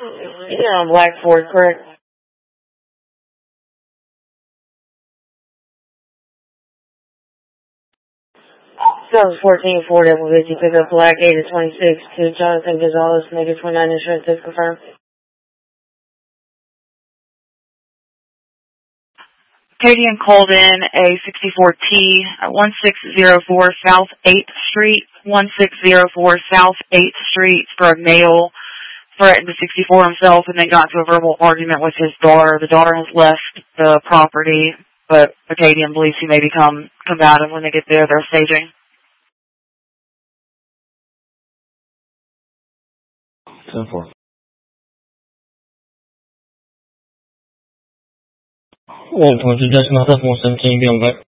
You're on Black Ford, correct? That was 14 Ford F-150 pickup Black 8 to 26 to Jonathan Gonzalez, negative 29 insurance is confirmed. Acadian called in a 64T at 1604 South 8th Street, 1604 South 8th Street for a male threatened the 64 himself and then got into a verbal argument with his daughter. The daughter has left the property, but Acadian believes he may become combative when they get there. They're staging. 10-4. Well, Decimal 17, be on back.